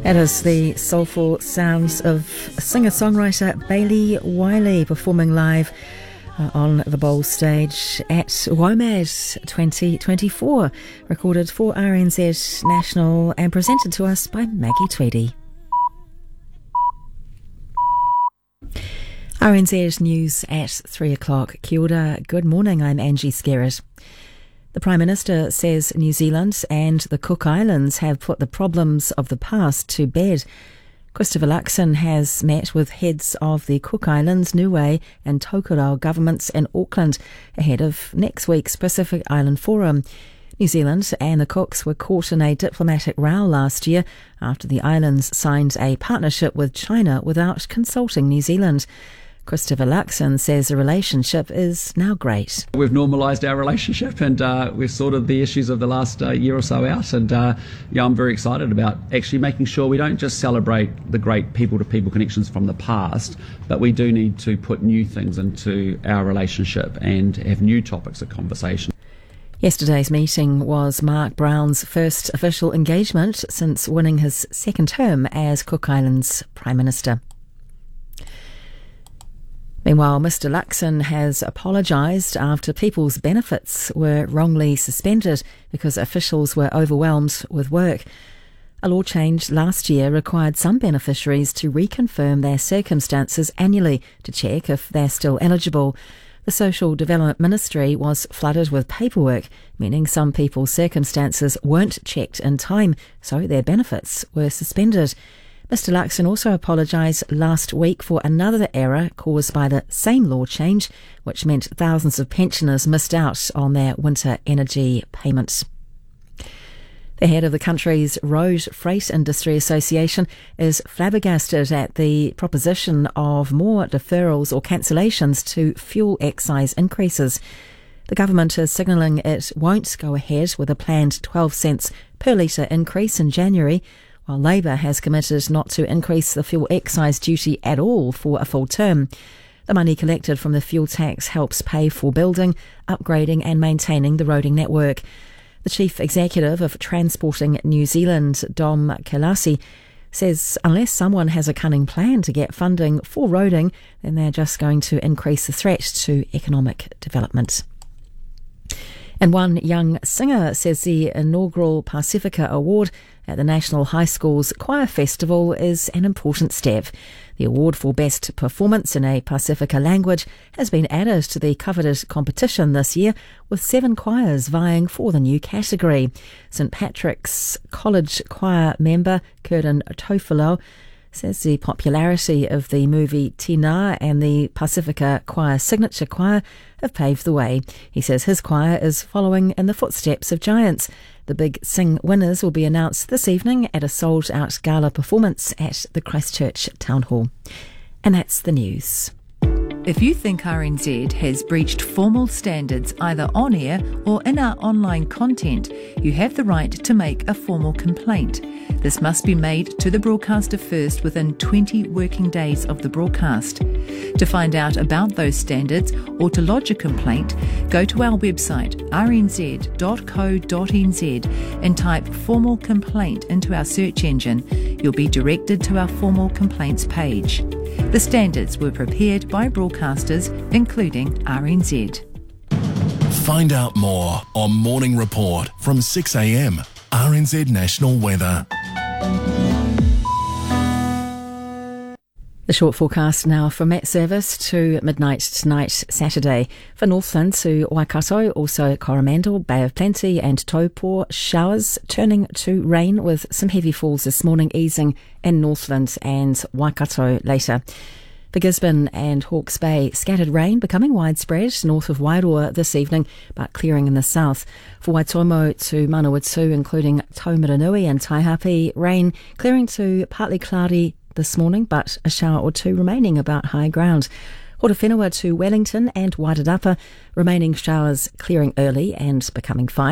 That is the soulful sounds of singer-songwriter Bailey Wiley performing live on the Bowl stage at WOMAD 2024, recorded for RNZ National and presented to us by Maggie Tweedy. RNZ News at 3 o'clock. Kia ora, good morning, I'm Angie Skerritt. The Prime Minister says New Zealand and the Cook Islands have put the problems of the past to bed. Christopher Luxon has met with heads of the Cook Islands, Niue and Tokoroa governments in Auckland ahead of next week's Pacific Island Forum. New Zealand and the Cooks were caught in a diplomatic row last year after the islands signed a partnership with China without consulting New Zealand. Christopher Luxon says the relationship is now great. We've normalised our relationship and we've sorted the issues of the last year or so out, and I'm very excited about actually making sure we don't just celebrate the great people-to-people connections from the past, but we do need to put new things into our relationship and have new topics of conversation. Yesterday's meeting was Mark Brown's first official engagement since winning his second term as Cook Islands Prime Minister. Meanwhile, Mr Luxon has apologised after People's Benefits were wrongly suspended because officials were overwhelmed with work. A law change last year required some beneficiaries to reconfirm their circumstances annually to check if they're still eligible. The Social Development Ministry was flooded with paperwork, meaning some people's circumstances weren't checked in time, so their benefits were suspended. Mr Luxon also apologised last week for another error caused by the same law change, which meant thousands of pensioners missed out on their winter energy payments. The head of the country's Road Freight Industry Association is flabbergasted at the proposition of more deferrals or cancellations to fuel excise increases. The government is signalling it won't go ahead with a planned 12 cents per litre increase in January, while Labour has committed not to increase the fuel excise duty at all for a full term. The money collected from the fuel tax helps pay for building, upgrading and maintaining the roading network. The Chief Executive of Transporting New Zealand, Dom Kelasi, says unless someone has a cunning plan to get funding for roading, then they're just going to increase the threat to economic development. And one young singer says the inaugural Pacifica Award at the National High School's Choir Festival is an important step. The award for Best Performance in a Pacifica language has been added to the coveted competition this year, with 7 choirs vying for the new category. St Patrick's College choir member Curtin Tofulo says the popularity of the movie Tina and the Pacifica Choir Signature Choir have paved the way. He says his choir is following in the footsteps of giants. The Big Sing winners will be announced this evening at a sold-out gala performance at the Christchurch Town Hall. And that's the news. If you think RNZ has breached formal standards either on air or in our online content, you have the right to make a formal complaint. This must be made to the broadcaster first within 20 working days of the broadcast. To find out about those standards or to lodge a complaint, go to our website rnz.co.nz and type formal complaint into our search engine. You'll be directed to our formal complaints page. The standards were prepared by broadcasters, including RNZ. Find out more on Morning Report from 6 a.m. RNZ National Weather. The short forecast now from Met Service to midnight tonight, Saturday. For Northland to Waikato, also Coromandel, Bay of Plenty and Taupo, showers turning to rain with some heavy falls this morning, easing in Northland and Waikato later. For Gisborne and Hawke's Bay, scattered rain becoming widespread north of Wairoa this evening, but clearing in the south. For Waitomo to Manawatu, including Taumaranui and Taihape, rain clearing to partly cloudy this morning, but a shower or two remaining about high ground. Horowhenua to Wellington and Wairarapa, remaining showers clearing early and becoming fine.